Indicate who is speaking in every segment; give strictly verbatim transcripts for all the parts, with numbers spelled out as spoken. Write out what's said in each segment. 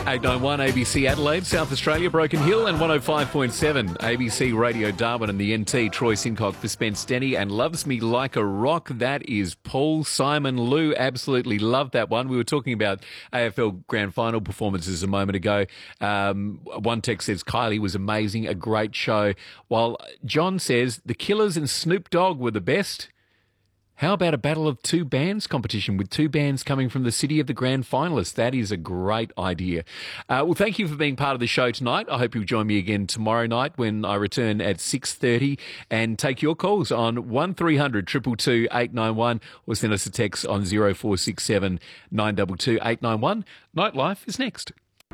Speaker 1: eight nine one A B C Adelaide, South Australia, Broken Hill, and one oh five point seven A B C Radio Darwin and the N T. Troy Sincock for Spence Denny and Loves Me Like a Rock. That is Paul Simon. Lou absolutely loved that one. We were talking about A F L Grand Final performances a moment ago. Um, one text says Kylie was amazing, a great show. While John says the Killers and Snoop Dogg were the best. How about a battle of two bands competition with two bands coming from the city of the grand finalists? That is a great idea. Uh, well, thank you for being part of the show tonight. I hope you'll join me again tomorrow night when I return at six thirty and take your calls on one three hundred two two two eight nine one or send us a text on zero four six seven nine two two eight nine one. Nightlife is next.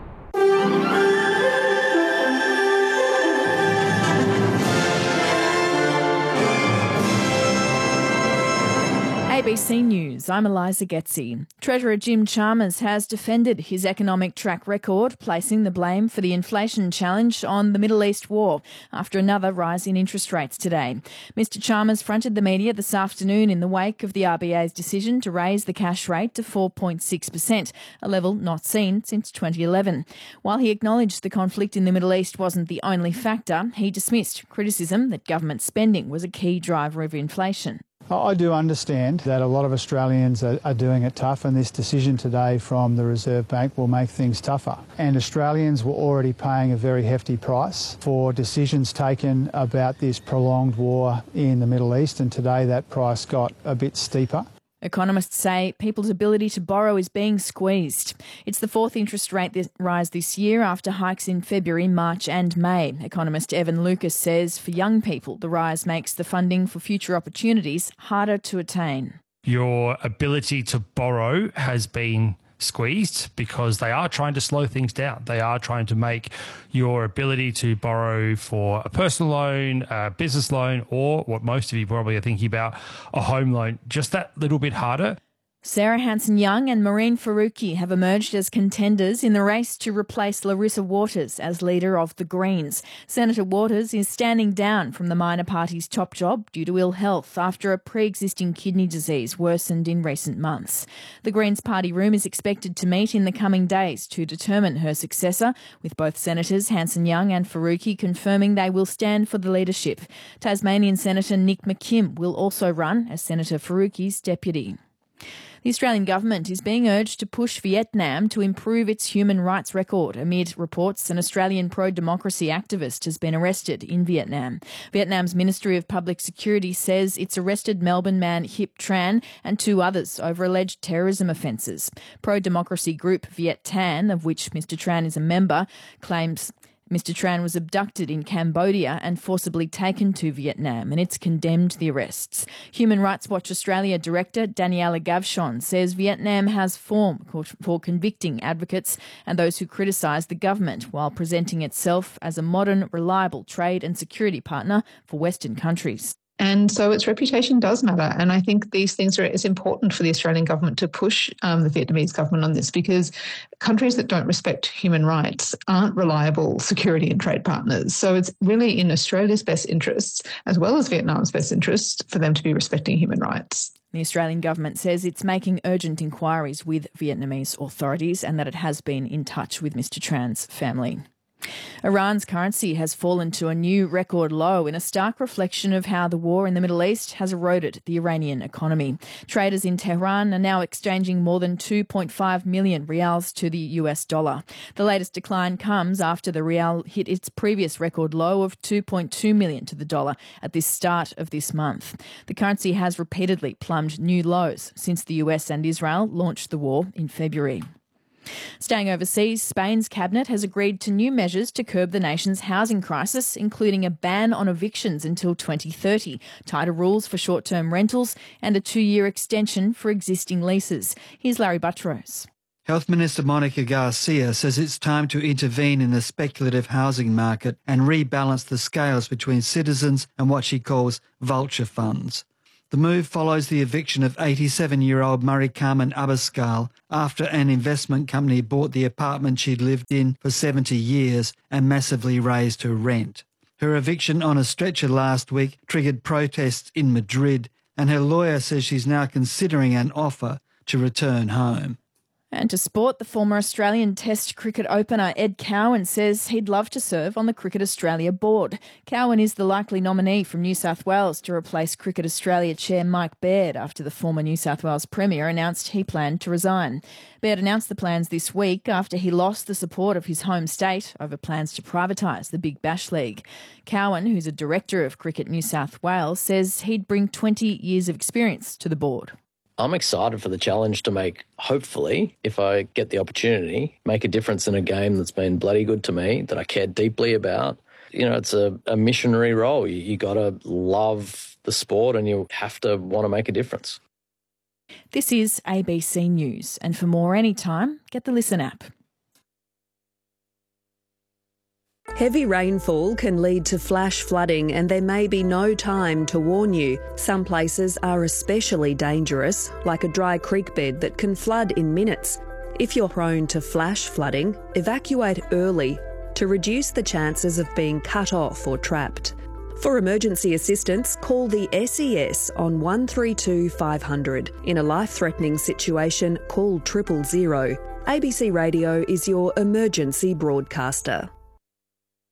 Speaker 2: A B C News, I'm Eliza Getzi. Treasurer Jim Chalmers has defended his economic track record, placing the blame for the inflation challenge on the Middle East war after another rise in interest rates today. Mister Chalmers fronted the media this afternoon in the wake of the R B A's decision to raise the cash rate to four point six percent, a level not seen since twenty eleven. While he acknowledged the conflict in the Middle East wasn't the only factor, he dismissed criticism that government spending was a key driver of inflation.
Speaker 3: I do understand that a lot of Australians are, are doing it tough, and this decision today from the Reserve Bank will make things tougher. And Australians were already paying a very hefty price for decisions taken about this prolonged war in the Middle East, and today that price got a bit steeper.
Speaker 2: Economists say people's ability to borrow is being squeezed. It's the fourth interest rate this rise this year after hikes in February, March and May. Economist Evan Lucas says for young people, the rise makes the funding for future opportunities harder to attain.
Speaker 4: Your ability to borrow has been squeezed because they are trying to slow things down. They are trying to make your ability to borrow for a personal loan, a business loan, or what most of you probably are thinking about, a home loan, just that little bit harder.
Speaker 2: Sarah Hanson-Young and Maureen Faruqi have emerged as contenders in the race to replace Larissa Waters as leader of the Greens. Senator Waters is standing down from the minor party's top job due to ill health after a pre-existing kidney disease worsened in recent months. The Greens party room is expected to meet in the coming days to determine her successor, with both Senators Hanson-Young and Faruqi confirming they will stand for the leadership. Tasmanian Senator Nick McKim will also run as Senator Faruqi's deputy. The Australian government is being urged to push Vietnam to improve its human rights record amid reports an Australian pro-democracy activist has been arrested in Vietnam. Vietnam's Ministry of Public Security says it's arrested Melbourne man Hip Tran and two others over alleged terrorism offences. Pro-democracy group Viet Thanh, of which Mister Tran is a member, claims Mister Tran was abducted in Cambodia and forcibly taken to Vietnam, and it's condemned the arrests. Human Rights Watch Australia Director Daniela Gavshon says Vietnam has form for convicting advocates and those who criticise the government, while presenting itself as a modern, reliable trade and security partner for Western countries.
Speaker 5: And so its reputation does matter. And I think these things are, it's important for the Australian government to push um, the Vietnamese government on this, because countries that don't respect human rights aren't reliable security and trade partners. So it's really in Australia's best interests, as well as Vietnam's best interests, for them to be respecting human rights.
Speaker 2: The Australian government says it's making urgent inquiries with Vietnamese authorities and that it has been in touch with Mister Tran's family. Iran's currency has fallen to a new record low in a stark reflection of how the war in the Middle East has eroded the Iranian economy. Traders in Tehran are now exchanging more than two point five million rials to the U S dollar. The latest decline comes after the rial hit its previous record low of two point two million to the dollar at the start of this month. The currency has repeatedly plumbed new lows since the U S and Israel launched the war in February. Staying overseas, Spain's cabinet has agreed to new measures to curb the nation's housing crisis, including a ban on evictions until twenty thirty, tighter rules for short-term rentals and a two-year extension for existing leases. Here's Larry Buttrose.
Speaker 6: Health Minister Monica Garcia says it's time to intervene in the speculative housing market and rebalance the scales between citizens and what she calls vulture funds. The move follows the eviction of eighty-seven-year-old Murray Carmen Abascal after an investment company bought the apartment she'd lived in for seventy years and massively raised her rent. Her eviction on a stretcher last week triggered protests in Madrid, and her lawyer says she's now considering an offer to return home.
Speaker 2: And to sport, the former Australian Test cricket opener Ed Cowan says he'd love to serve on the Cricket Australia board. Cowan is the likely nominee from New South Wales to replace Cricket Australia chair Mike Baird after the former New South Wales Premier announced he planned to resign. Baird announced the plans this week after he lost the support of his home state over plans to privatise the Big Bash League. Cowan, who's a director of Cricket New South Wales, says he'd bring twenty years of experience to the board.
Speaker 7: I'm excited for the challenge to make, hopefully, if I get the opportunity, make a difference in a game that's been bloody good to me, that I care deeply about. You know, it's a, a missionary role. You, you got to love the sport and you have to want to make a difference.
Speaker 2: This is A B C News, and for more anytime, get the Listen app.
Speaker 8: Heavy rainfall can lead to flash flooding and there may be no time to warn you. Some places are especially dangerous, like a dry creek bed that can flood in minutes. If you're prone to flash flooding, evacuate early to reduce the chances of being cut off or trapped. For emergency assistance, call the S E S on one three two five hundred. In a life-threatening situation, call triple zero. A B C Radio is your emergency broadcaster.